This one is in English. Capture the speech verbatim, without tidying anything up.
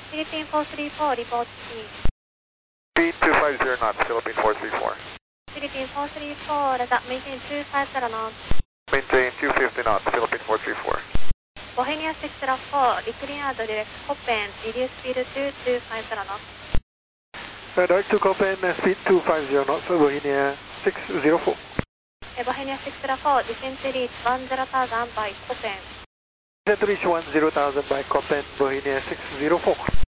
Philippine four three four, report speed. Speed two five zero knots, Philippine four three four. Philippine four three four, that's maintain two five zero knots. Maintain two fifty knots, Philippine four three four. Bohemia six zero four, declined direct Copen, reduce speed to two five zero knots. Uh, direct to Copen, uh, speed two five zero knots, Bohemia six zero four. Uh, Bohemia six zero four, descend to reach one zero thousand by Copen. Descend to reach one zero thousand by Copen, Bohemia six zero four.